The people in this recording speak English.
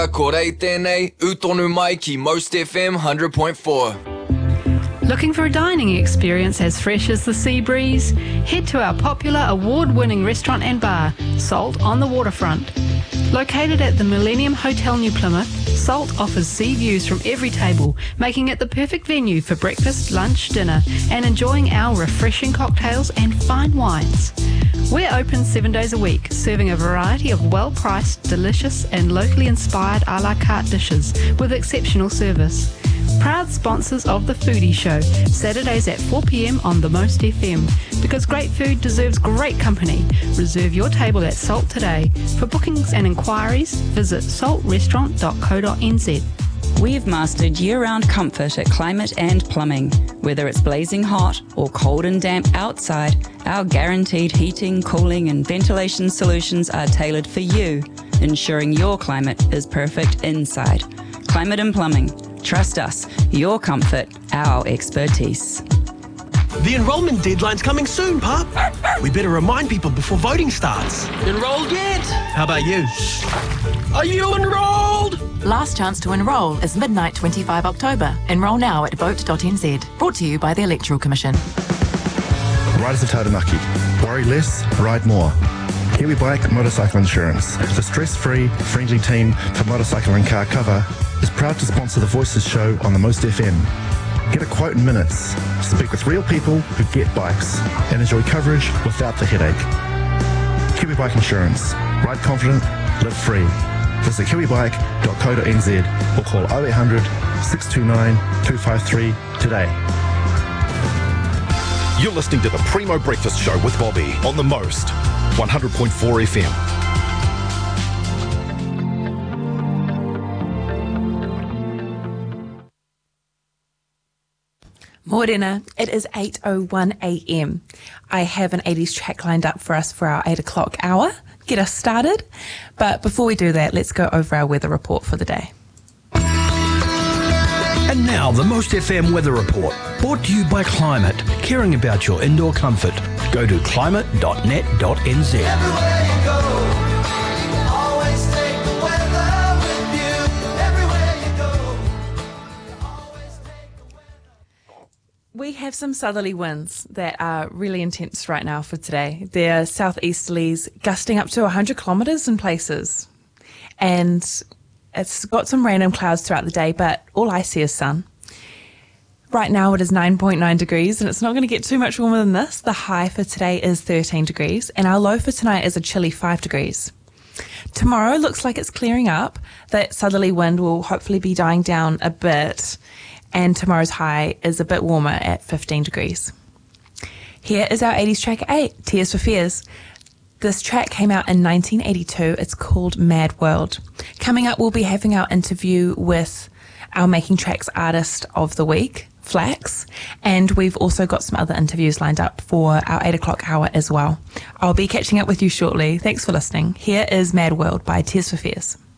Ko rei tēnei, utonu mai ki Most FM 100.4. Looking for a dining experience as fresh as the sea breeze? Head to our popular award-winning restaurant and bar, Salt on the Waterfront. Located at the Millennium Hotel New Plymouth, Salt offers sea views from every table, making it the perfect venue for breakfast, lunch, dinner, and enjoying our refreshing cocktails and fine wines. We're open 7 days a week, serving a variety of well-priced, delicious and locally inspired a la carte dishes with exceptional service. Proud sponsors of The Foodie Show, Saturdays at 4 p.m. on The Most FM. Because great food deserves great company. Reserve your table at Salt today. For bookings and inquiries, visit saltrestaurant.co.nz. We've mastered year-round comfort at Climate and Plumbing. Whether it's blazing hot or cold and damp outside, our guaranteed heating, cooling and ventilation solutions are tailored for you, ensuring your climate is perfect inside. Climate and Plumbing. Trust us, your comfort, our expertise. The enrolment deadline's coming soon, Pup. We better remind people before voting starts. Enrolled yet? How about you? Are you enrolled? Last chance to enrol is midnight 25 October. Enrol now at vote.nz. Brought to you by the Electoral Commission. Riders of Taranaki. Worry less, ride more. Kiwi Bike Motorcycle Insurance, the stress-free, friendly team for motorcycle and car cover, is proud to sponsor the Voices show on the Most FM. Get a quote in minutes, speak with real people who get bikes, and enjoy coverage without the headache. Kiwi Bike Insurance. Ride confident, live free. Visit kiwibike.co.nz or call 0800 629 253 today. You're listening to the Primo Breakfast Show with Bobby on the Most 100.4 FM. Morena, it is 8:01 a.m. I have an 80s track lined up for us for our 8 o'clock hour. Get us started. But before we do that, let's go over our weather report for the day. And now the Most FM weather report, brought to you by Climate, caring about your indoor comfort. Go to climate.net.nz. Everywhere you go, always take the weather with you. Everywhere you go, always take the weather. We have some southerly winds that are really intense right now for today. They're southeasterlies gusting up to 100 kilometres in places. And it's got some random clouds throughout the day, but all I see is sun. Right now it is 9.9 degrees and it's not going to get too much warmer than this. The high for today is 13 degrees and our low for tonight is a chilly 5 degrees. Tomorrow looks like it's clearing up. That southerly wind will hopefully be dying down a bit and tomorrow's high is a bit warmer at 15 degrees. Here is our 80s track 8, Tears for Fears. This track came out in 1982. It's called Mad World. Coming up, we'll be having our interview with our Making Tracks Artist of the Week, Flax, and we've also got some other interviews lined up for our 8 o'clock hour as well. I'll be catching up with you shortly. Thanks for listening. Here is Mad World by Tears for Fears.